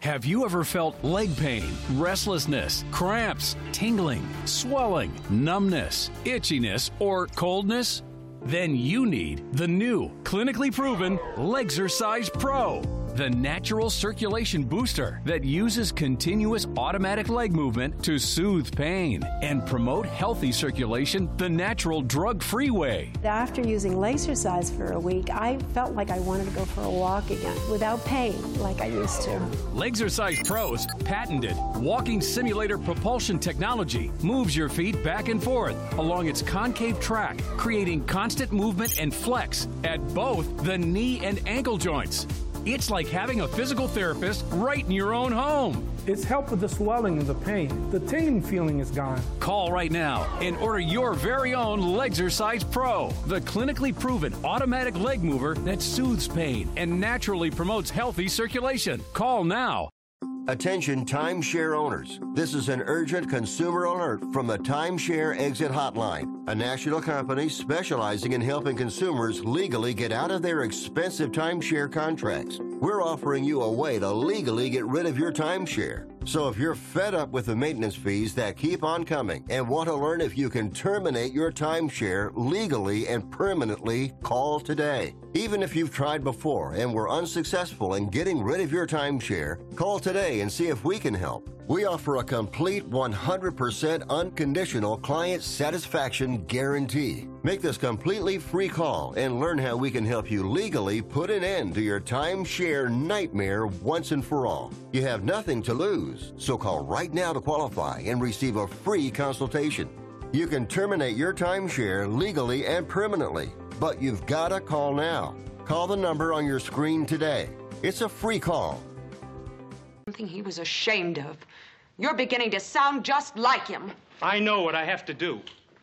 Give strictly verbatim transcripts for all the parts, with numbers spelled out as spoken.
Have you ever felt leg pain, restlessness, cramps, tingling, swelling, numbness, itchiness, or coldness? Then you need the new, clinically proven Legzercise Pro, the natural circulation booster that uses continuous automatic leg movement to soothe pain and promote healthy circulation the natural drug-free way. After using Legzercise for a week, I felt like I wanted to go for a walk again without pain like I used to. Legzercise Pro's patented walking simulator propulsion technology moves your feet back and forth along its concave track, creating constant movement and flex at both the knee and ankle joints. It's like having a physical therapist right in your own home. It's helped with the swelling and the pain. The tingling feeling is gone. Call right now and order your very own Legzercise Pro, the clinically proven automatic leg mover that soothes pain and naturally promotes healthy circulation. Call now. Attention timeshare owners. This is an urgent consumer alert from the Timeshare Exit Hotline, a national company specializing in helping consumers legally get out of their expensive timeshare contracts. We're offering you a way to legally get rid of your timeshare. So if you're fed up with the maintenance fees that keep on coming and want to learn if you can terminate your timeshare legally and permanently, call today. Even if you've tried before and were unsuccessful in getting rid of your timeshare, call today and see if we can help. We offer a complete one hundred percent unconditional client satisfaction guarantee. Make this completely free call and learn how we can help you legally put an end to your timeshare nightmare once and for all. You have nothing to lose, so call right now to qualify and receive a free consultation. You can terminate your timeshare legally and permanently, but you've got to call now. Call the number on your screen today. It's a free call. Something he was ashamed of. You're beginning to sound just like him. I know what I have to do.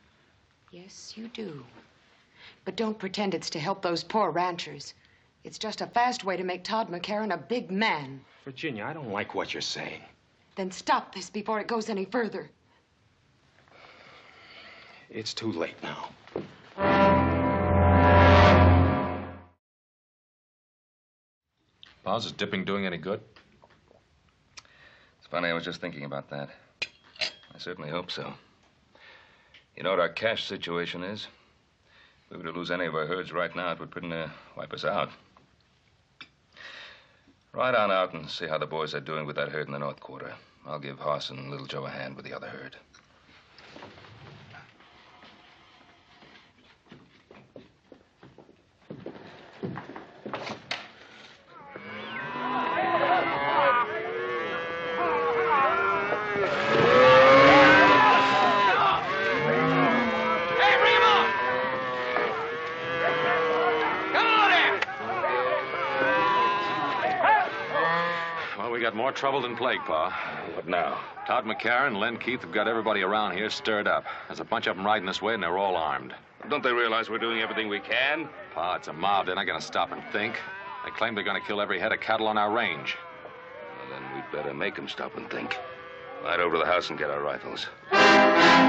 Yes, you do. But don't pretend it's to help those poor ranchers. It's just a fast way to make Todd McCarran a big man. Virginia, I don't like what you're saying. Then stop this before it goes any further. It's too late now. Boz, is dipping doing any good? It's funny, I was just thinking about that. I certainly hope so. You know what our cash situation is? If we were to lose any of our herds right now, it would pretty near wipe us out. Ride on out and see how the boys are doing with that herd in the North Quarter. I'll give Hoss and Little Joe a hand with the other herd. More trouble than plague, Pa. What now? Todd McCarran and Len Keith have got everybody around here stirred up. There's a bunch of them riding this way, and they're all armed. Don't they realize we're doing everything we can? Pa, it's a mob. They're not going to stop and think. They claim they're going to kill every head of cattle on our range. Well, then we'd better make them stop and think. Ride over to the house and get our rifles.